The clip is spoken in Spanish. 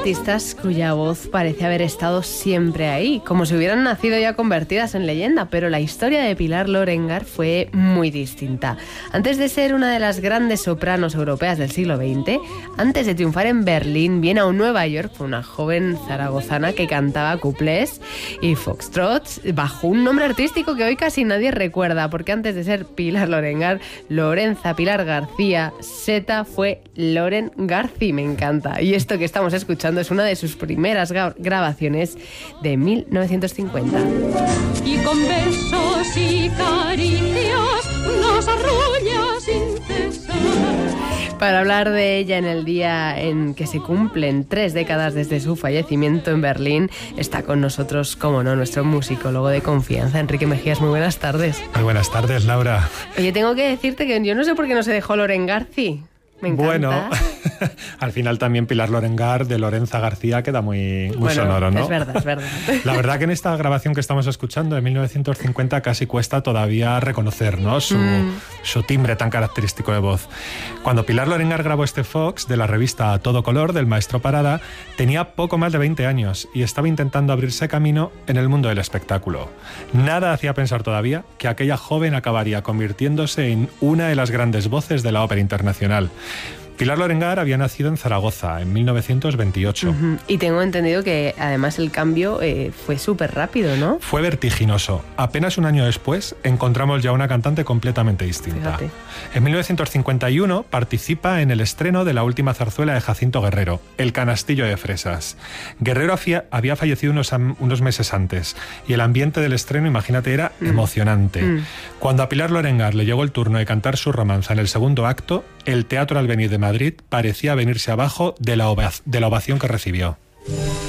artistas cuya voz parece haber estado siempre ahí, como si hubieran nacido ya convertidas en leyenda, pero la historia de Pilar Lorengar fue muy distinta. Antes de ser una de las grandes sopranos europeas del siglo XX, antes de triunfar en Berlín, viene a Nueva York, fue una joven zaragozana que cantaba cuplés y foxtrots bajo un nombre artístico que hoy casi nadie recuerda, porque antes de ser Pilar Lorengar, Lorenza Pilar García Seta fue Loren García, me encanta. Y esto que estamos escuchando es una de sus primeras grabaciones de 1950. Y con besos y caricias nos arrulla sin cesar. Para hablar de ella en el día en que se cumplen 3 décadas desde su fallecimiento en Berlín, está con nosotros, como no, nuestro musicólogo de confianza, Enrique Mejías. Muy buenas tardes. Muy buenas tardes, Laura. Oye, tengo que decirte que yo no sé por qué no se dejó Loren García. Me encanta. Bueno, al final también Pilar Lorengar de Lorenza García queda muy sonoro, ¿no? Es verdad, es verdad. La verdad que en esta grabación que estamos escuchando de 1950 casi cuesta todavía reconocer, ¿no? Su timbre tan característico de voz. Cuando Pilar Lorengar grabó este Fox de la revista A Todo Color del maestro Parada, tenía poco más de 20 años y estaba intentando abrirse camino en el mundo del espectáculo. Nada hacía pensar todavía que aquella joven acabaría convirtiéndose en una de las grandes voces de la ópera internacional. Pilar Lorengar había nacido en Zaragoza en 1928. Uh-huh. Y tengo entendido que además el cambio fue súper rápido, ¿no? Fue vertiginoso. Apenas un año después encontramos ya una cantante completamente distinta. Fíjate. En 1951 participa en el estreno de la última zarzuela de Jacinto Guerrero, El canastillo de fresas. Guerrero había fallecido unos meses antes y el ambiente del estreno, imagínate, era emocionante. Cuando a Pilar Lorengar le llegó el turno de cantar su romanza en el segundo acto, el Teatro Albéniz de Madrid parecía venirse abajo de la ovación que recibió.